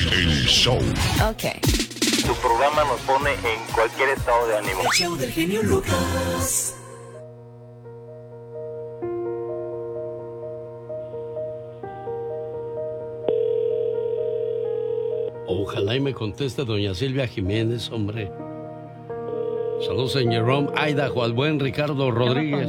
El show. Ok. Tu programa nos pone en cualquier estado de ánimo. El show del genio Lucas. Ojalá y me conteste doña Silvia Jiménez, hombre. Saludos en Jerome, Idaho, al buen Ricardo Rodríguez.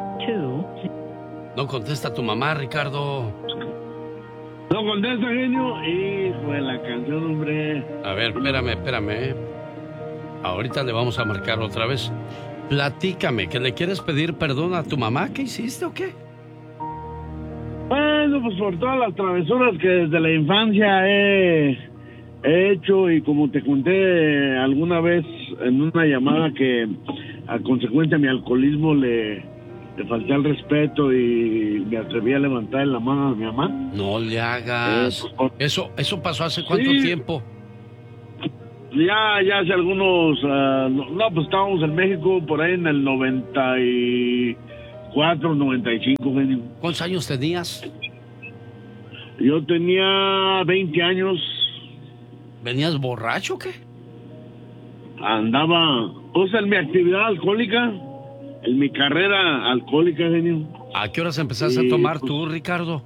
No contesta tu mamá, Ricardo. No contesta, genio. Hijo de la canción, hombre. A ver, espérame. Ahorita le vamos a marcar otra vez. Platícame, ¿que le quieres pedir perdón a tu mamá? ¿Qué hiciste o qué? Bueno, pues por todas las travesuras que desde la infancia he hecho, y como te conté alguna vez en una llamada que a consecuencia de mi alcoholismo le falté al respeto y me atreví a levantar la mano a mi mamá. No le hagas. ¿Eso pasó hace cuánto tiempo? Ya hace algunos... pues estábamos en México por ahí en el 94, 95, genio. ¿Cuántos años tenías? Yo tenía 20 años. ¿Venías borracho o qué? Andaba, en mi actividad alcohólica, en mi carrera alcohólica, genio. ¿A qué horas empezaste a tomar tú, Ricardo?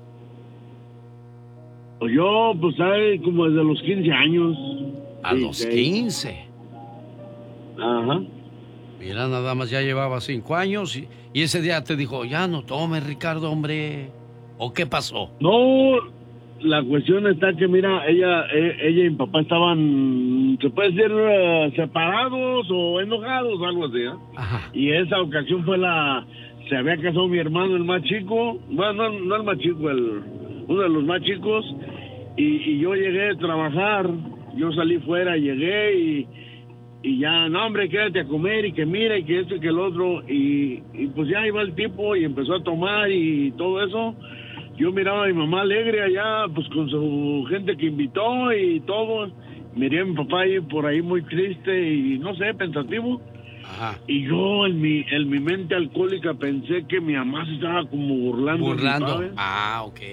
Yo, como desde los 15 años. ¿A los 15? Ajá. Mira, nada más ya llevaba 5 años y ese día te dijo, ya no tomes, Ricardo, hombre. ¿O qué pasó? No, la cuestión está que, mira, ella y mi papá estaban, se puede decir, separados o enojados, algo así, ¿eh? Ajá. Y esa ocasión se había casado mi hermano, el más chico, bueno, no el más chico, uno de los más chicos, y yo llegué a trabajar, yo salí fuera, llegué y ya, no, hombre, quédate a comer y que mira y que esto y que el otro, y pues ya iba el tipo y empezó a tomar y todo eso. Yo miraba a mi mamá alegre allá, pues con su gente que invitó y todo. Miré a mi papá ahí por ahí muy triste y no sé, pensativo. Ajá. Y yo en mi mente alcohólica pensé que mi mamá se estaba como burlando. Burlando. Ah, ok.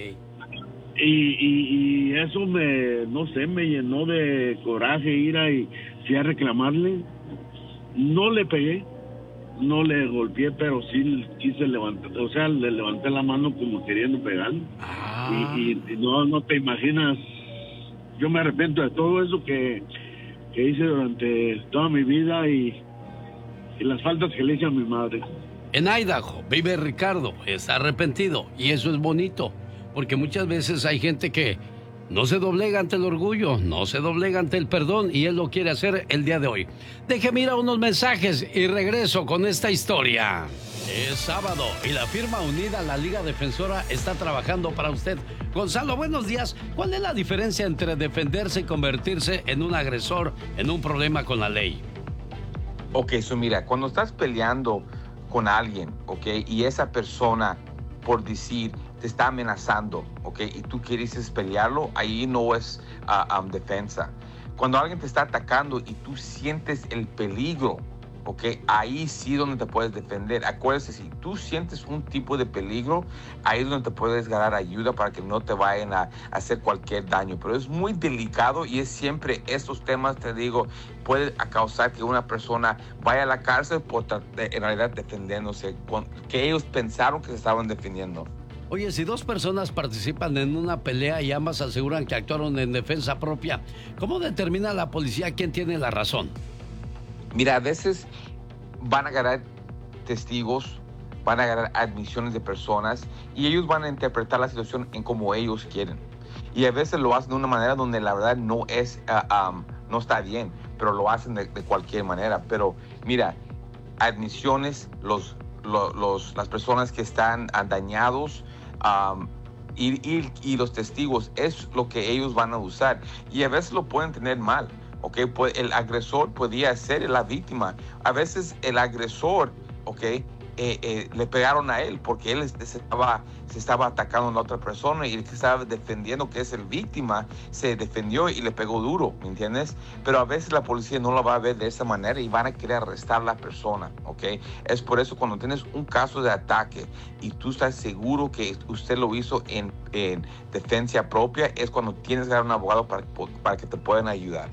Y eso me llenó de coraje, ira, y fui a reclamarle. No le pegué, no le golpeé, pero sí quise levantar, le levanté la mano como queriendo pegarle. Ah. Y no te imaginas, yo me arrepiento de todo eso que hice durante toda mi vida y las faltas que le hice a mi madre. En Idaho vive Ricardo, está arrepentido y eso es bonito, porque muchas veces hay gente que no se doblega ante el orgullo, no se doblega ante el perdón, y él lo quiere hacer el día de hoy. Déjeme ir a unos mensajes y regreso con esta historia. Es sábado y la firma unida a la Liga Defensora está trabajando para usted. Gonzalo, buenos días. ¿Cuál es la diferencia entre defenderse y convertirse en un agresor en un problema con la ley? Ok, mira, cuando estás peleando con alguien, ok, y esa persona, por decir, te está amenazando, ok, y tú quieres pelearlo, ahí no es defensa. Cuando alguien te está atacando y tú sientes el peligro, ok, ahí sí donde te puedes defender. Acuérdate, si tú sientes un tipo de peligro, ahí es donde te puedes ganar ayuda para que no te vayan a hacer cualquier daño. Pero es muy delicado y es siempre estos temas, te digo, puede causar que una persona vaya a la cárcel por en realidad defendiéndose, que ellos pensaron que se estaban defendiendo. Oye, si dos personas participan en una pelea y ambas aseguran que actuaron en defensa propia, ¿cómo determina la policía quién tiene la razón? Mira, a veces van a agarrar testigos, van a agarrar admisiones de personas y ellos van a interpretar la situación en como ellos quieren. Y a veces lo hacen de una manera donde la verdad no es, no está bien, pero lo hacen de cualquier manera. Pero mira, admisiones, las personas que están dañados y los testigos es lo que ellos van a usar. Y a veces lo pueden tener mal. Okay, pues el agresor podía ser la víctima. A veces el agresor, le pegaron a él porque él se estaba se estaba atacando a la otra persona y el que estaba defendiendo, que es el víctima, se defendió y le pegó duro, ¿me entiendes? Pero a veces la policía no lo va a ver de esa manera y van a querer arrestar a la persona, ¿ok? Es por eso cuando tienes un caso de ataque y tú estás seguro que usted lo hizo en defensa propia, es cuando tienes que dar a un abogado para que te puedan ayudar.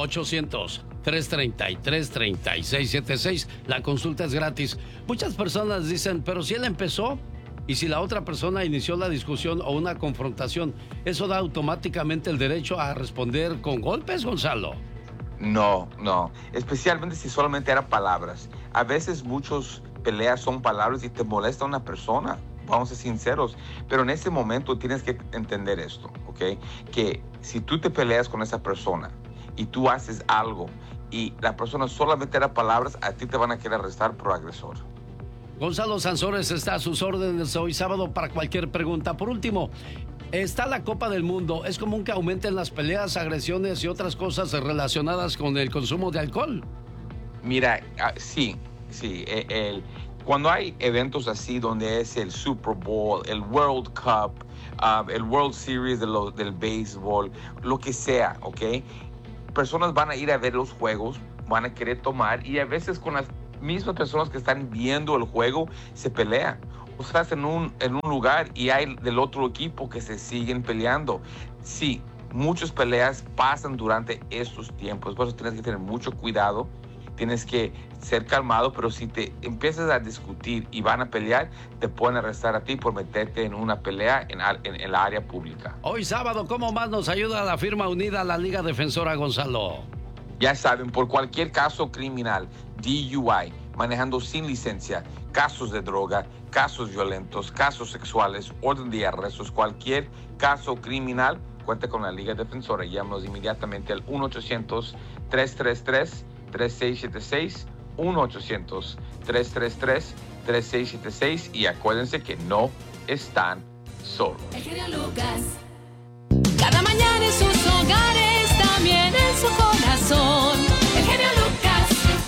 1-800-333-3676. La consulta es gratis. Muchas personas dicen, pero si él empezó y si la otra persona inició la discusión o una confrontación, ¿eso da automáticamente el derecho a responder con golpes, Gonzalo? No, especialmente si solamente eran palabras. A veces muchas peleas son palabras y te molesta una persona, vamos a ser sinceros, pero en ese momento tienes que entender esto, ¿ok? Que si tú te peleas con esa persona y tú haces algo y la persona solamente era palabras, a ti te van a querer arrestar por agresor. Gonzalo Sansores está a sus órdenes hoy sábado para cualquier pregunta. Por último, está la Copa del Mundo. ¿Es común que aumenten las peleas, agresiones y otras cosas relacionadas con el consumo de alcohol? Mira, sí. Cuando hay eventos así donde es el Super Bowl, el World Cup, el World Series del béisbol, lo que sea, ¿ok? Personas van a ir a ver los juegos, van a querer tomar y a veces con las mismas personas que están viendo el juego se pelean. O estás en un lugar y hay del otro equipo que se siguen peleando. Sí, muchas peleas pasan durante estos tiempos, por eso tienes que tener mucho cuidado, tienes que ser calmado, pero si te empiezas a discutir y van a pelear, te pueden arrestar a ti por meterte en una pelea en la área pública. Hoy sábado, ¿cómo más nos ayuda la firma unida a la Liga Defensora, Gonzalo? Ya saben, por cualquier caso criminal, DUI, manejando sin licencia, casos de droga, casos violentos, casos sexuales, orden de arrestos, cualquier caso criminal, cuenta con la Liga Defensora. Llámanos inmediatamente al 1-800-333-3676, 1-800-333-3676 y acuérdense que no están solos. El genio Lucas. Cada mañana en sus hogares, también en su corazón. El genio Lucas.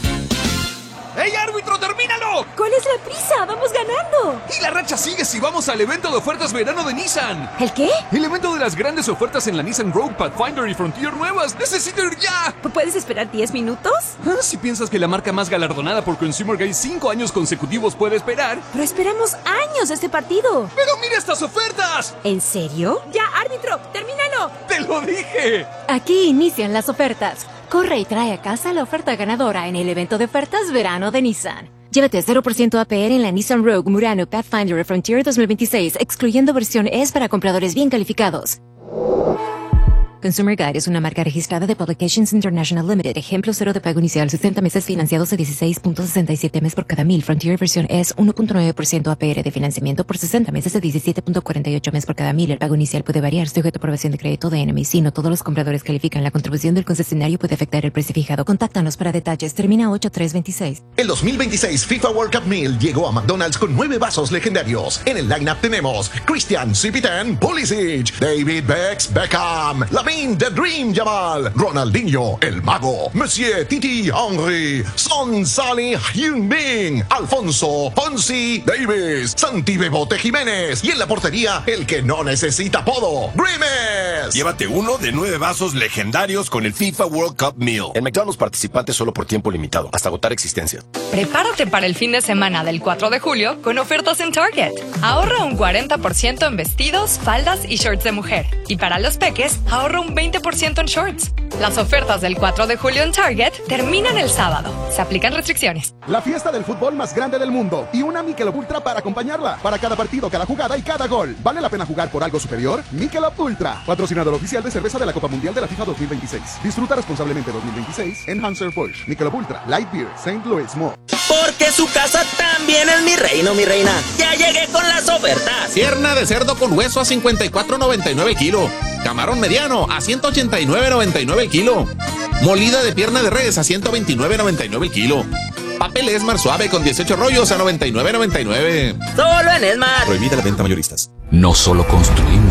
¡Ey, árbitro, termínalo! ¿Cuál es la prisa? ¡Vamos ganando! Y la racha sigue si vamos al evento de ofertas verano de Nissan. ¿El qué? El evento de las grandes ofertas en la Nissan Rogue, Pathfinder y Frontier nuevas. ¡Necesito ir ya! ¿Puedes esperar 10 minutos? Si piensas que la marca más galardonada por Consumer Guide 5 años consecutivos puede esperar. Pero esperamos años este partido. ¡Pero mira estas ofertas! ¿En serio? ¡Ya, árbitro! ¡Termínalo! ¡Te lo dije! Aquí inician las ofertas. Corre y trae a casa la oferta ganadora en el evento de ofertas verano de Nissan. Llévate 0% APR en la Nissan Rogue, Murano, Pathfinder y Frontier 2026, excluyendo versión S para compradores bien calificados. Consumer Guide es una marca registrada de Publications International Limited. Ejemplo 0 de pago inicial, 60 meses financiados a 16.67 meses por cada 1000. Frontier versión es 1.9% APR de financiamiento por 60 meses a 17.48 meses por cada 1000. El pago inicial puede variar, sujeto a aprobación de crédito de NMC. No todos los compradores califican. La contribución del concesionario puede afectar el precio fijado. Contáctanos para detalles. Termina 8326. El 2026 FIFA World Cup Meal llegó a McDonald's con 9 vasos legendarios. En el lineup tenemos Christian Cipitan Pulisic, David Beckham, Lamine The Dream Jamal, Ronaldinho El Mago, Monsieur Titi Henry, Son Salih Heung-min, Alfonso Ponzi Davis, Santi Bebote Jiménez y en la portería el que no necesita apodo, Grimes. Llévate uno de 9 vasos legendarios con el FIFA World Cup Meal. En McDonald's participantes solo por tiempo limitado, hasta agotar existencias. Prepárate para el fin de semana del 4 de julio con ofertas en Target. Ahorra un 40% en vestidos, faldas y shorts de mujer. Y para los peques, ahorra un 20% en shorts. Las ofertas del 4 de julio en Target terminan el sábado. Se aplican restricciones. La fiesta del fútbol más grande del mundo y una Michelob Ultra para acompañarla. Para cada partido, cada jugada y cada gol. ¿Vale la pena jugar por algo superior? Michelob Ultra, patrocinador oficial de cerveza de la Copa Mundial de la FIFA 2026. Disfruta responsablemente 2026 en Anheuser-Busch. Michelob Ultra, Light Beer, St. Louis Mall. Porque su casa también es mi reino, mi reina. Ya llegué con las ofertas. Pierna de cerdo con hueso a $54.99 el kilo. Camarón mediano a $189.99 el kilo. Molida de pierna de res a $129.99 el kilo. Papel Esmar suave con 18 rollos a $99.99. Solo en Esmar. Prohibida la venta mayoristas. No solo construimos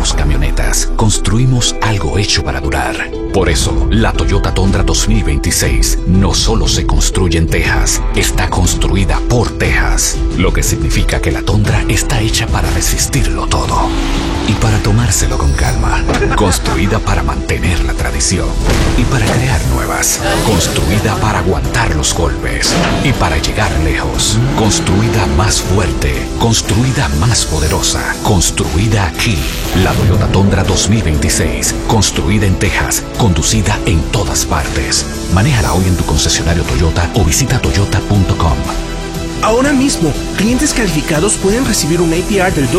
construimos camionetas, construimos algo hecho para durar. Por eso, la Toyota Tundra 2026 no solo se construye en Texas, está construida por Texas, lo que significa que la Tundra está hecha para resistirlo todo y para tomárselo con calma. Construida para mantener la tradición y para crear nuevas. Construida para aguantar los golpes y para llegar lejos. Construida más fuerte, construida más poderosa, construida aquí. La Toyota Tundra 2026, construida en Texas, conducida en todas partes. Manéjala hoy en tu concesionario Toyota o visita toyota.com. Ahora mismo, clientes calificados pueden recibir un APR del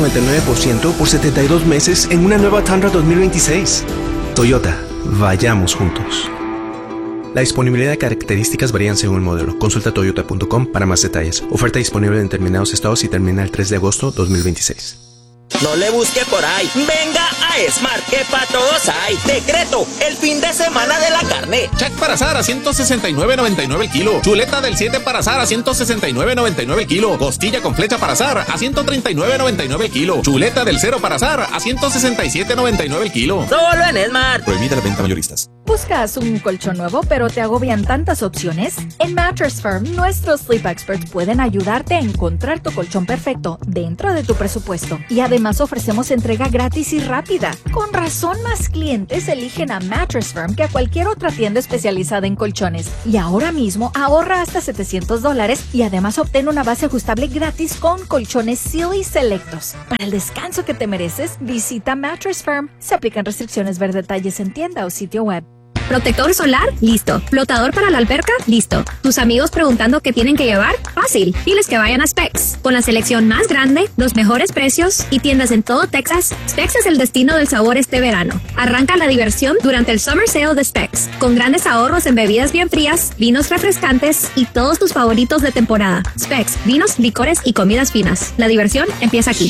2.99% por 72 meses en una nueva Tundra 2026. Toyota, vayamos juntos. La disponibilidad de características varían según el modelo. Consulta toyota.com para más detalles. Oferta disponible en determinados estados y termina el 3 de agosto 2026. No le busque por ahí. Venga a Smart, que para todos hay. Decreto, el fin de semana de la carne. Check para asar a $169.99 el kilo. Chuleta del 7 para asar a $169.99 el kilo. Costilla con flecha para asar a $139.99 el kilo. Chuleta del 0 para asar a $167.99 el kilo. Solo en Smart. Prohibida la venta mayoristas. ¿Buscas un colchón nuevo pero te agobian tantas opciones? En Mattress Firm, nuestros Sleep Experts pueden ayudarte a encontrar tu colchón perfecto dentro de tu presupuesto. Y además ofrecemos entrega gratis y rápida. Con razón, más clientes eligen a Mattress Firm que a cualquier otra tienda especializada en colchones. Y ahora mismo ahorra hasta $700 y además obtén una base ajustable gratis con colchones Sealy selectos. Para el descanso que te mereces, visita Mattress Firm. Se aplican restricciones. Ver detalles en tienda o sitio web. ¿Protector solar? Listo. ¿Flotador para la alberca? Listo. ¿Tus amigos preguntando qué tienen que llevar? Fácil. Diles que vayan a Specs. Con la selección más grande, los mejores precios y tiendas en todo Texas, Specs es el destino del sabor este verano. Arranca la diversión durante el Summer Sale de Specs, con grandes ahorros en bebidas bien frías, vinos refrescantes y todos tus favoritos de temporada. Specs, vinos, licores y comidas finas. La diversión empieza aquí.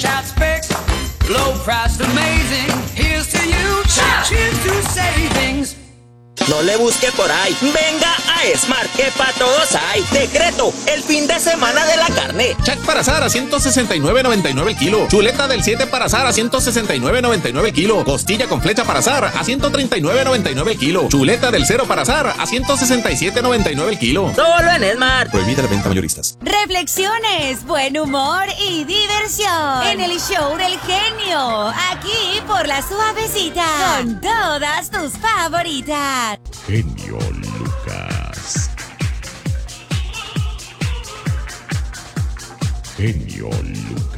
No le busque por ahí. Venga a Smart, que para todos hay. Decreto, el fin de semana de la carne. Check para asar a $169.99 el kilo. Chuleta del 7 para asar a $169.99 el kilo. Costilla con flecha para asar a $139.99 el kilo. Chuleta del 0 para asar a $167.99 el kilo. Solo en Smart. Prohibida la venta mayoristas. Reflexiones, buen humor y diversión en el show del genio. Aquí por La Suavecita, con todas tus favoritas. Genio Lucas. Genio Lucas.